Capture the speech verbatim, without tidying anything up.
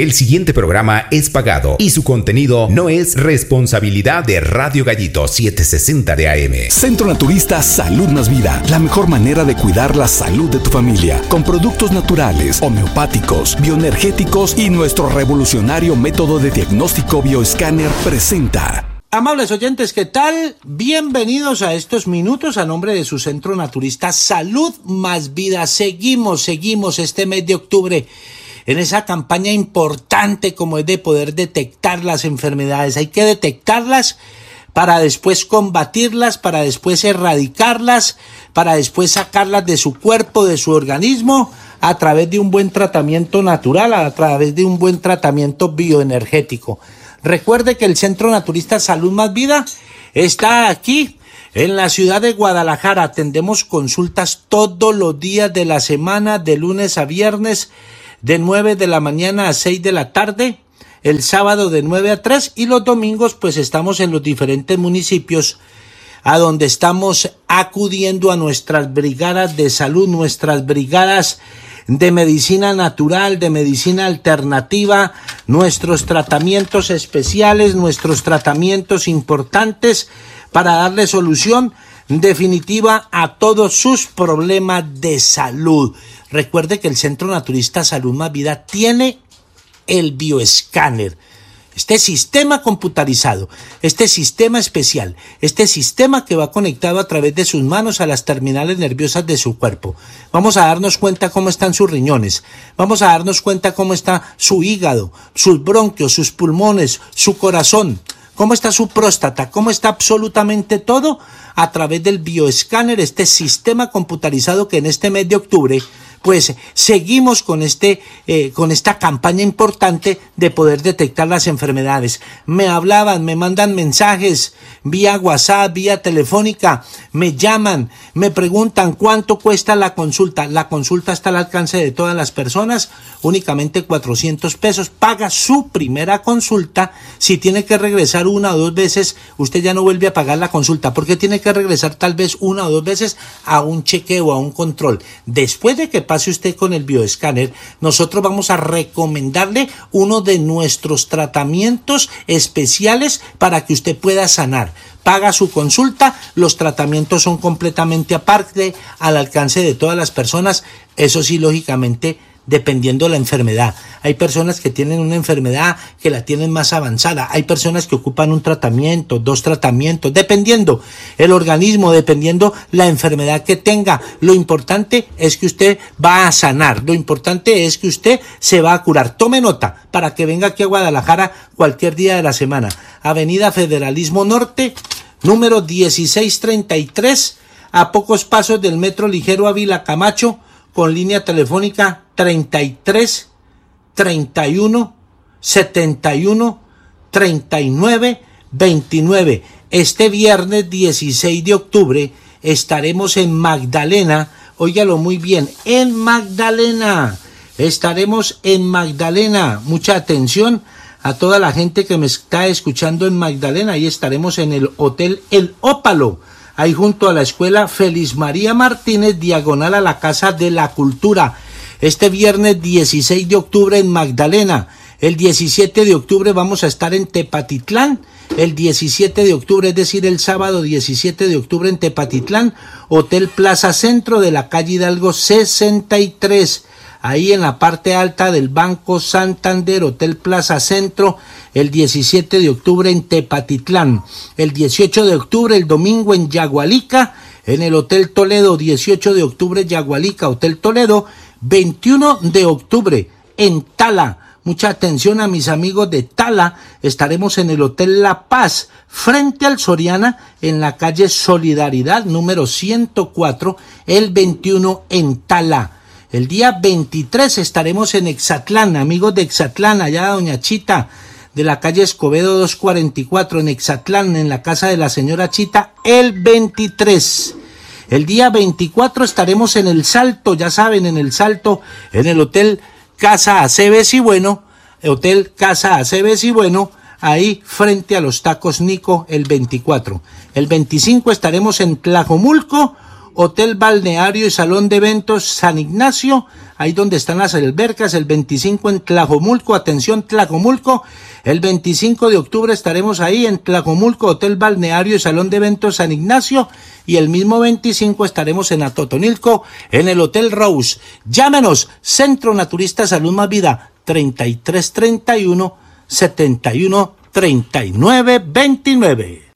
El siguiente programa es pagado y su contenido no es responsabilidad de Radio Gallito setecientos sesenta de A M. Centro Naturista Salud Más Vida, la mejor manera de cuidar la salud de tu familia, con productos naturales, homeopáticos, bioenergéticos y nuestro revolucionario método de diagnóstico bioescáner presenta. Amables oyentes, ¿qué tal? Bienvenidos a estos minutos a nombre de su Centro Naturista Salud Más Vida. Seguimos, seguimos este mes de octubre en esa campaña importante como es de poder detectar las enfermedades. Hay que detectarlas para después combatirlas, para después erradicarlas, para después sacarlas de su cuerpo, de su organismo, a través de un buen tratamiento natural, a través de un buen tratamiento bioenergético. Recuerde que el Centro Naturista Salud Más Vida está aquí en la ciudad de Guadalajara. Atendemos consultas todos los días de la semana, de lunes a viernes, de nueve de la mañana a seis de la tarde, el sábado de nueve a tres, y los domingos pues estamos en los diferentes municipios a donde estamos acudiendo a nuestras brigadas de salud, nuestras brigadas de medicina natural, de medicina alternativa, nuestros tratamientos especiales, nuestros tratamientos importantes para darle solución definitiva a todos sus problemas de salud. Recuerde que el Centro Naturista Salud Más Vida tiene el bioescáner. Este sistema computarizado, este sistema especial, este sistema que va conectado a través de sus manos a las terminales nerviosas de su cuerpo. Vamos a darnos cuenta cómo están sus riñones, vamos a darnos cuenta cómo está su hígado, sus bronquios, sus pulmones, su corazón, cómo está su próstata, cómo está absolutamente todo a través del bioescáner, este sistema computarizado que en este mes de octubre pues seguimos con este eh, con esta campaña importante de poder detectar las enfermedades. Me hablaban, me mandan mensajes vía WhatsApp, vía telefónica, me llaman, me preguntan cuánto cuesta la consulta. La consulta está al alcance de todas las personas, únicamente cuatrocientos pesos. Paga su primera consulta. Si tiene que regresar una o dos veces, usted ya no vuelve a pagar la consulta, porque tiene que regresar tal vez una o dos veces a un chequeo, a un control. Después de que pase usted con el bioescáner, nosotros vamos a recomendarle uno de nuestros tratamientos especiales para que usted pueda sanar. Paga su consulta, los tratamientos son completamente aparte, al alcance de todas las personas, eso sí, lógicamente, dependiendo de la enfermedad. Hay personas que tienen una enfermedad que la tienen más avanzada, hay personas que ocupan un tratamiento, dos tratamientos, dependiendo el organismo, dependiendo la enfermedad que tenga. Lo importante es que usted va a sanar, lo importante es que usted se va a curar. Tome nota para que venga aquí a Guadalajara cualquier día de la semana. Avenida Federalismo Norte, número dieciséis treinta y tres, a pocos pasos del Metro Ligero Ávila Camacho, con línea telefónica treinta y tres, treinta y uno, setenta y uno, treinta y nueve, veintinueve. Este viernes dieciséis de octubre estaremos en Magdalena, óigalo muy bien, en Magdalena, estaremos en Magdalena. Mucha atención a toda la gente que me está escuchando en Magdalena. Ahí estaremos en el Hotel El Ópalo, ahí junto a la escuela Feliz María Martínez, diagonal a la Casa de la Cultura. Este viernes dieciséis de octubre en Magdalena. El diecisiete de octubre vamos a estar en Tepatitlán. El diecisiete de octubre, es decir, el sábado diecisiete de octubre en Tepatitlán, Hotel Plaza Centro de la calle Hidalgo sesenta y tres. Ahí en la parte alta del Banco Santander, Hotel Plaza Centro, el diecisiete de octubre en Tepatitlán. El dieciocho de octubre, el domingo, en Yagualica, en el Hotel Toledo. Dieciocho de octubre, Yagualica, Hotel Toledo. veintiuno de octubre, en Tala. Mucha atención a mis amigos de Tala. Estaremos en el Hotel La Paz, frente al Soriana, en la calle Solidaridad, número ciento cuatro, el veintiuno en Tala. El día veintitrés estaremos en Exatlán, amigos de Exatlán, allá doña Chita, de la calle Escobedo doscientos cuarenta y cuatro, en Exatlán, en la casa de la señora Chita, el veintitrés. El día veinticuatro estaremos en El Salto, ya saben, en El Salto, en el Hotel Casa Aceves y Bueno, Hotel Casa Aceves y Bueno, ahí frente a los Tacos Nico, el veinticuatro. El veinticinco estaremos en Tlajomulco, Hotel Balneario y Salón de Eventos San Ignacio, ahí donde están las albercas. El veinticinco en Tlajomulco, atención Tlajomulco, el veinticinco de octubre estaremos ahí en Tlajomulco, Hotel Balneario y Salón de Eventos San Ignacio, y el mismo veinticinco estaremos en Atotonilco, en el Hotel Rose. Llámenos, Centro Naturista Salud Más Vida, treinta y tres treinta y uno, setenta y uno treinta y nueve veintinueve.